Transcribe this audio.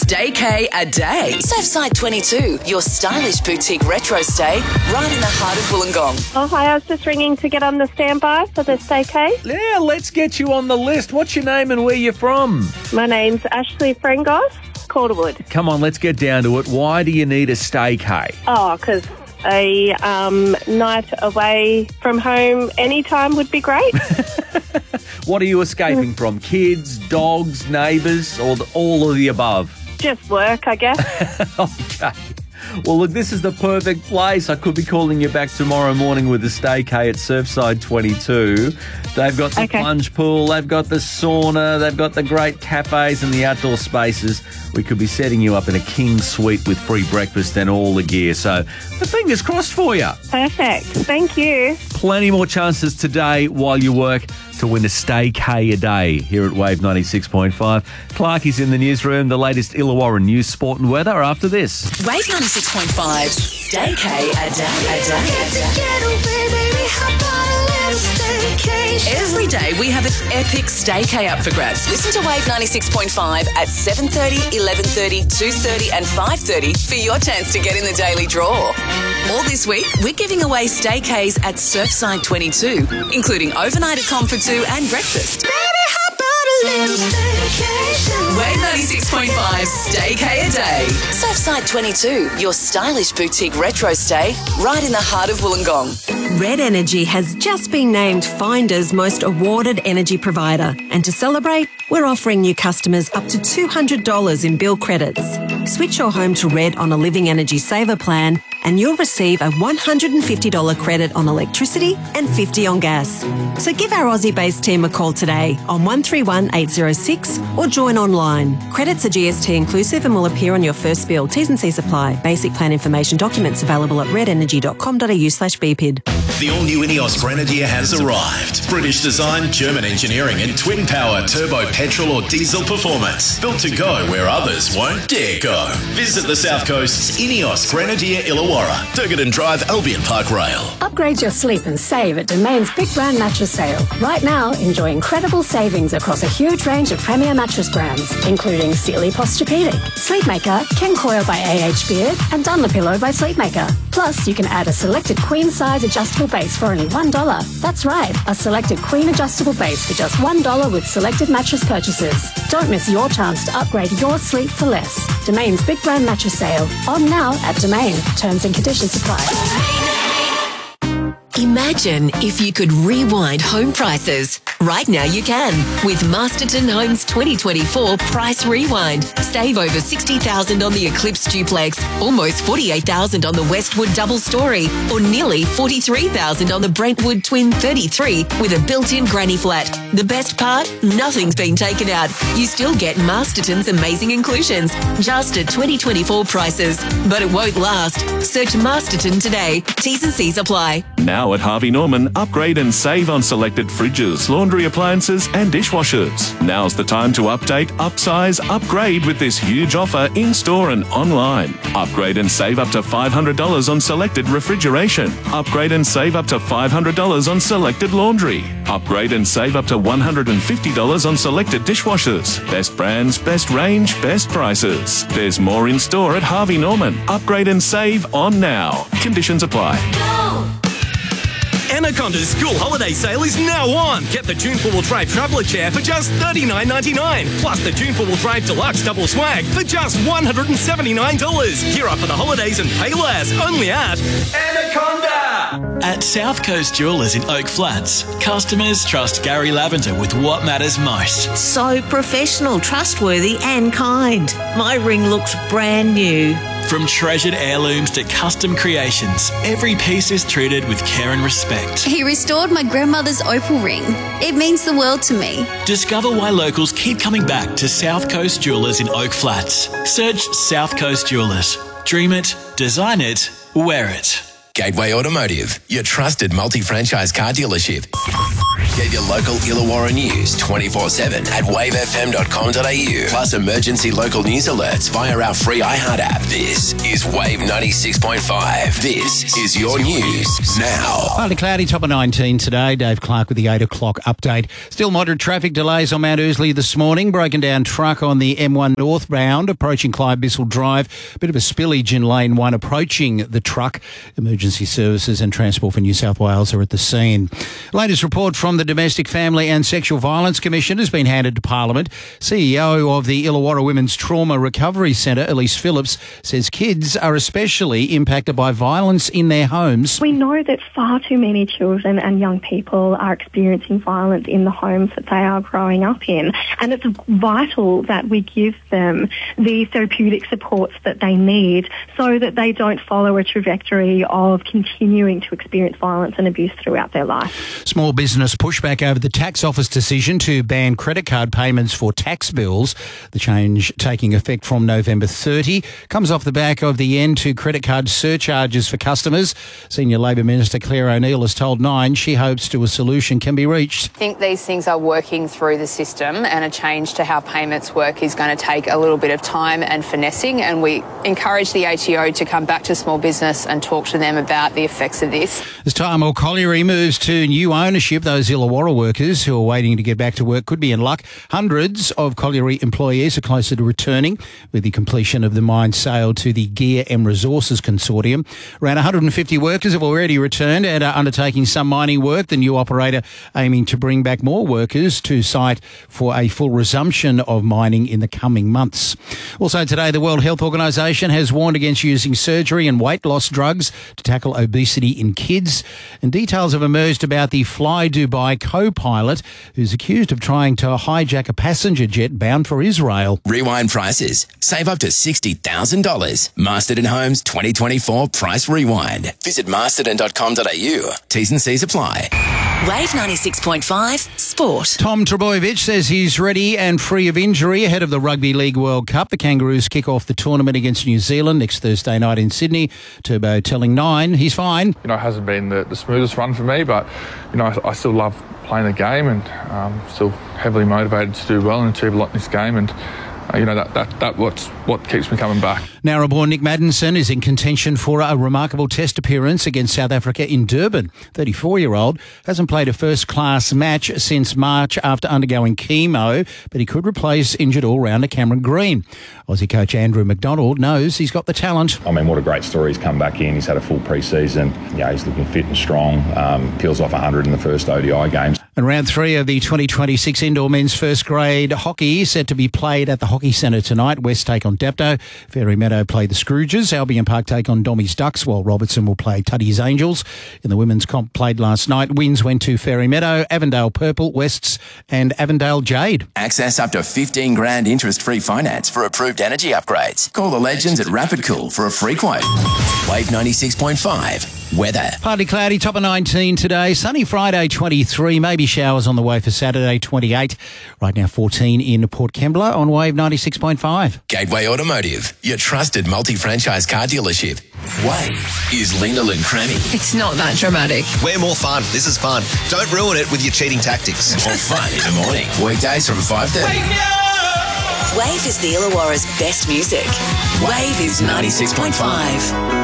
Staycay a day. Surfside 22, your stylish boutique retro stay right in the heart of Wollongong. Oh, hi. I was just ringing to get on the standby for the Staycay. Yeah, let's get you on the list. What's your name and where you're from? My name's Ashley Frangos, Calderwood. Come on, let's get down to it. Why do you need a Staycay? Oh, because a night away from home anytime would be great. What are you escaping from? Kids, dogs, neighbours, or all of the above? Just work, I guess. Okay. Well, look, this is the perfect place. I could be calling you back tomorrow morning with a Staycay at Surfside 22. They've got the plunge pool, they've got the sauna, they've got the great cafes and the outdoor spaces. We could be setting you up in a king suite with free breakfast and all the gear. So, the fingers crossed for you. Perfect. Thank you. Plenty more chances today while you work to win a Staycay a day here at Wave 96.5. Clarkie's in the newsroom. The latest Illawarra news, sport and weather after this. Wave 96.5's Staycay a day. Every day we have an epic Staycay up for grabs. Listen to Wave 96.5 at 7:30, 11:30, 2:30 and 5:30 for your chance to get in the daily draw. All this week, we're giving away Staycays at Surfside 22, including overnight at Comfortoo and breakfast. Wave 96.5 Staycay a day. Surfside 22, your stylish boutique retro stay right in the heart of Wollongong. Red Energy has just been named Finder's most awarded energy provider. And to celebrate, we're offering new customers up to $200 in bill credits. Switch your home to Red on a Living Energy Saver plan and you'll receive a $150 credit on electricity and $50 on gas. So give our Aussie-based team a call today on 131 806 or join online. Credits are GST inclusive and will appear on your first bill. T's and C's apply. Basic plan information documents available at redenergy.com.au/BPID. The all-new INEOS Grenadier has arrived. British design, German engineering and twin power turbo petrol or diesel performance. Built to go where others won't dare go. Visit the South Coast's INEOS Grenadier Illawarra, Durgadon Drive, Albion Park Rail. Upgrade your sleep and save at Domain's Big Brand Mattress Sale. Right now, enjoy incredible savings across a huge range of premier mattress brands, including Sealy Posturepedic, Sleepmaker, Ken Coil by A.H. Beard, and Dunlopillow by Sleepmaker. Plus, you can add a selected queen-size adjustable base for only $1. That's right, a selected queen adjustable base for just $1 with selected mattress purchases. Don't miss your chance to upgrade your sleep for less. Domain's Big Brand Mattress Sale. On now at Domain. Terms and conditions apply. Imagine if you could rewind home prices. Right now you can with Masterton Homes 2024 Price Rewind. Save over $60,000 on the Eclipse Duplex, almost $48,000 on the Westwood Double Story, or nearly $43,000 on the Brentwood Twin 33 with a built-in granny flat. The best part? Nothing's been taken out. You still get Masterton's amazing inclusions, just at 2024 prices. But it won't last. Search Masterton today. T's and C's apply. Now at Harvey Norman, upgrade and save on selected fridges, laundry appliances and dishwashers. Now's the time to update, upsize, upgrade with this huge offer in-store and online. Upgrade and save up to $500 on selected refrigeration. Upgrade and save up to $500 on selected laundry. Upgrade and save up to $150 on selected dishwashers. Best brands, best range, best prices. There's more in-store at Harvey Norman. Upgrade and save on now. Conditions apply. Anaconda's school holiday sale is now on. Get the June 4-wheel drive traveller chair for just $39.99. Plus the June 4-wheel drive deluxe double swag for just $179. Gear up for the holidays and pay less. Only at Anaconda. At South Coast Jewellers in Oak Flats, customers trust Gary Lavender with what matters most. So professional, trustworthy and kind. My ring looks brand new. From treasured heirlooms to custom creations, every piece is treated with care and respect. He restored my grandmother's opal ring. It means the world to me. Discover why locals keep coming back to South Coast Jewellers in Oak Flats. Search South Coast Jewellers. Dream it, design it, wear it. Gateway Automotive, your trusted multi-franchise car dealership. Get your local Illawarra news 24/7 at wavefm.com.au. Plus emergency local news alerts via our free iHeart app. This is Wave 96.5. This is your news now. Partly cloudy, top of 19 today. Dave Clark with the 8 o'clock update. Still moderate traffic delays on Mount Ousley this morning. Broken down truck on the M1 northbound approaching Clyde Bissell Drive. Bit of a spillage in lane 1 approaching the truck. Emergency services and Transport for New South Wales are at the scene. Latest report from the Domestic Family and Sexual Violence Commission has been handed to Parliament. CEO of the Illawarra Women's Trauma Recovery Centre, Elise Phillips, says kids are especially impacted by violence in their homes. We know that far too many children and young people are experiencing violence in the homes that they are growing up in, and it's vital that we give them the therapeutic supports that they need so that they don't follow a trajectory of continuing to experience violence and abuse throughout their life. Small business pushback over the tax office decision to ban credit card payments for tax bills. The change taking effect from November 30 comes off the back of the end to credit card surcharges for customers. Senior Labor Minister Claire O'Neill has told Nine she hopes a solution can be reached. I think these things are working through the system, and a change to how payments work is going to take a little bit of time and finessing, and we encourage the ATO to come back to small business and talk to them about the effects of this. As Tahmoor Colliery moves to new ownership, those Illawarra workers who are waiting to get back to work could be in luck. Hundreds of colliery employees are closer to returning with the completion of the mine sale to the Gear M Resources Consortium. Around 150 workers have already returned and are undertaking some mining work. The new operator aiming to bring back more workers to site for a full resumption of mining in the coming months. Also today, the World Health Organisation has warned against using surgery and weight loss drugs to tackle obesity in kids. And details have emerged about the Fly Dubai co-pilot who's accused of trying to hijack a passenger jet bound for Israel. Rewind prices. Save up to $60,000. Masterton Homes 2024 Price Rewind. Visit masterton.com.au. T's and C's apply. Wave 96.5 Sport. Tom Trbojevic says he's ready and free of injury ahead of the Rugby League World Cup. The Kangaroos kick off the tournament against New Zealand next Thursday night in Sydney. Turbo telling Nine he's fine. You know, it hasn't been the smoothest run for me, but, you know, I still love playing the game and still heavily motivated to do well and achieve a lot in this game, and you know, that's what keeps me coming back. Narra-born Nick Maddinson is in contention for a remarkable test appearance against South Africa in Durban. 34-year-old hasn't played a first-class match since March after undergoing chemo, but he could replace injured all-rounder Cameron Green. Aussie coach Andrew McDonald knows he's got the talent. I mean, what a great story. He's come back in. He's had a full pre-season. Yeah, he's looking fit and strong. Peels off 100 in the first ODI games. And round 3 of the 2026 indoor men's first grade hockey set to be played at the Hockey Centre tonight. West take on Dapto. Fairy Meadow play the Scrooges. Albion Park take on Dommies Ducks, while Robertson will play Tuddy's Angels. In the women's comp played last night, wins went to Fairy Meadow, Avondale Purple, Wests and Avondale Jade. Access up to $15,000 interest-free finance for approved energy upgrades. Call the legends at Rapid Cool for a free quote. Wave 96.5. Weather. Partly cloudy, top of 19 today. Sunny Friday, 23. Maybe showers on the way for Saturday, 28. Right now, 14 in Port Kembla on Wave 96.5. Gateway Automotive, your trusted multi-franchise car dealership. Wave is Lena and Cranny. It's not that dramatic. We're more fun. This is fun. Don't ruin it with your cheating tactics. More fun in the morning. Weekdays from 5:30. Wave is the Illawarra's best music. Wave is 96.5.